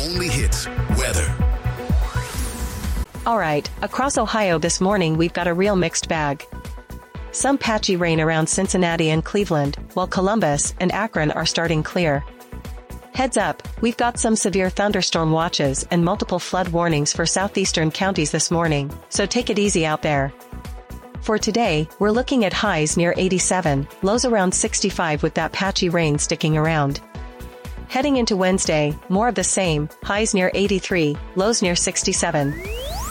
only hits weather. Alright, across Ohio this morning we've got a real mixed bag. Some patchy rain around Cincinnati and Cleveland, while Columbus and Akron are starting clear. Heads up, we've got some severe thunderstorm watches and multiple flood warnings for southeastern counties this morning, so take it easy out there. For today, we're looking at highs near 87, lows around 65 with that patchy rain sticking around. Heading into Wednesday, more of the same, highs near 83, lows near 67.